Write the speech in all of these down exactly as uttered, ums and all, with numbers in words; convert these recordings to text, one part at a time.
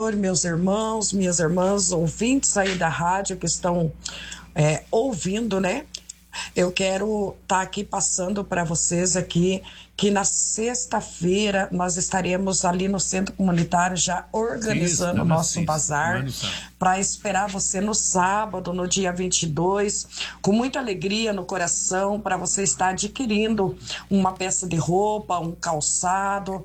pastor, meus irmãos, minhas irmãs, ouvintes aí da rádio que estão é, ouvindo, né? Eu quero estar tá aqui passando para vocês aqui que na sexta-feira nós estaremos ali no Centro Comunitário já organizando o nosso bazar para esperar você no sábado, no dia vinte e dois, com muita alegria no coração, para você estar adquirindo uma peça de roupa, um calçado.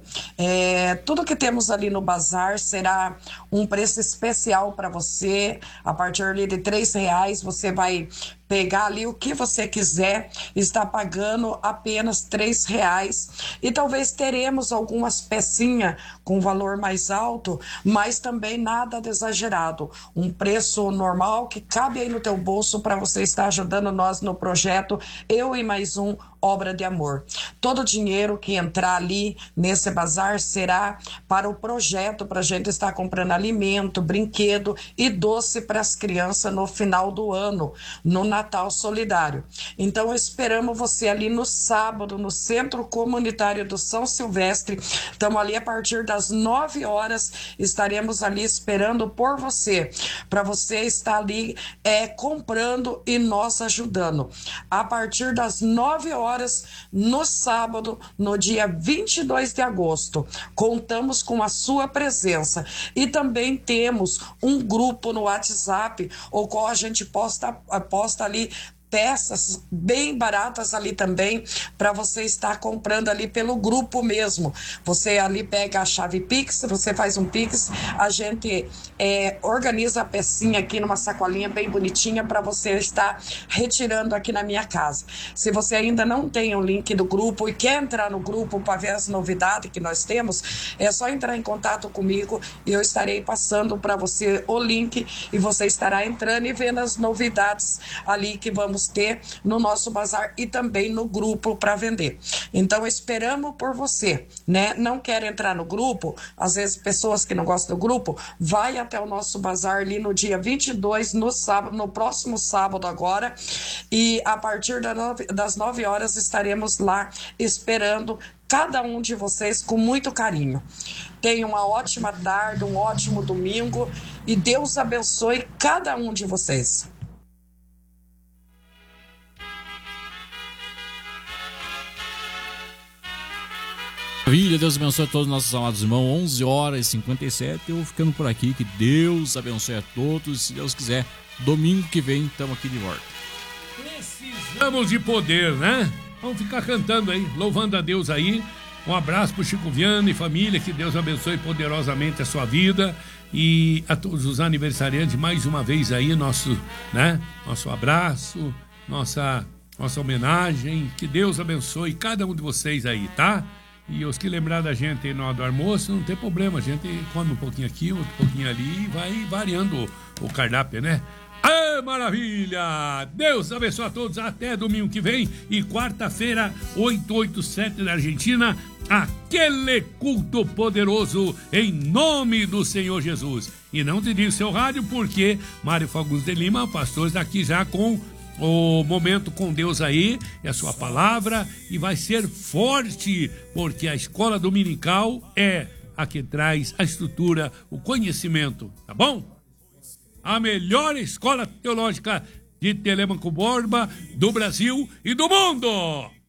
É, tudo que temos ali no bazar será um preço especial para você. A partir ali de três reais você vai pegar ali o que você quiser, está pagando apenas três reais. E talvez teremos algumas pecinhas com valor mais alto, mas também nada de exagerado. Um preço normal que cabe aí no teu bolso para você estar ajudando nós no projeto Eu e Mais Um, Obra de Amor. Todo o dinheiro que entrar ali nesse bazar será para o projeto, para a gente estar comprando alimento, brinquedo e doce para as crianças no final do ano, no Natal Solidário. Então esperamos você ali no sábado, no Centro Comunitário do São Silvestre. Estamos ali a partir das nove horas, estaremos ali esperando por você, para você estar ali é, comprando e nós ajudando. A partir das nove horas, no sábado, no dia vinte e dois de agosto. Contamos com a sua presença e também temos um grupo no WhatsApp, o qual a gente posta, posta ali peças bem baratas ali também, para você estar comprando ali pelo grupo mesmo. Você ali pega a chave Pix, você faz um Pix, a gente é, organiza a pecinha aqui numa sacolinha bem bonitinha para você estar retirando aqui na minha casa. Se você ainda não tem o link do grupo e quer entrar no grupo para ver as novidades que nós temos, é só entrar em contato comigo e eu estarei passando para você o link e você estará entrando e vendo as novidades ali que vamos ter no nosso bazar e também no grupo para vender. Então esperamos por você, né? Não quer entrar no grupo, às vezes pessoas que não gostam do grupo, vai até o nosso bazar ali no dia vinte e dois, no sábado, no próximo sábado agora, e a partir das nove horas estaremos lá esperando cada um de vocês com muito carinho. Tenham uma ótima tarde, um ótimo domingo e Deus abençoe cada um de vocês. Maravilha, Deus abençoe a todos os nossos amados irmãos. Onze horas e cinquenta e sete, eu vou ficando por aqui. Que Deus abençoe a todos. Se Deus quiser, domingo que vem estamos aqui de volta. Precisamos de poder, né? Vamos ficar cantando aí, louvando a Deus aí. Um abraço pro Chico Viana e família, que Deus abençoe poderosamente a sua vida. E a todos os aniversariantes, mais uma vez aí, nosso, né? Nosso abraço, nossa, nossa homenagem. Que Deus abençoe cada um de vocês aí, tá? E os que lembrar da gente aí na hora do almoço, não tem problema, a gente come um pouquinho aqui, outro pouquinho ali e vai variando o, o cardápio, né? Ah, maravilha! Deus abençoe a todos, até domingo que vem e quarta-feira, oito oito sete da Argentina, aquele culto poderoso em nome do Senhor Jesus. E não desligue o seu rádio, porque Mário Fagundes de Lima, pastor, está aqui já com o momento com Deus aí, é a sua palavra, e vai ser forte, porque a escola dominical é a que traz a estrutura, o conhecimento, tá bom? A melhor escola teológica de Telêmaco Borba do Brasil e do mundo!